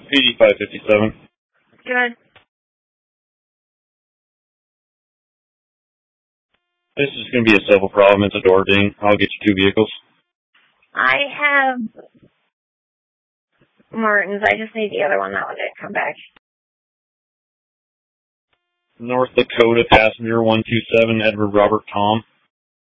PD 557. Good. This is going to be a civil problem. It's a door ding. I'll get you 2 vehicles. I have Martin's. I just need the other one. That one didn't come back. North Dakota passenger 127, Edward Robert Tom.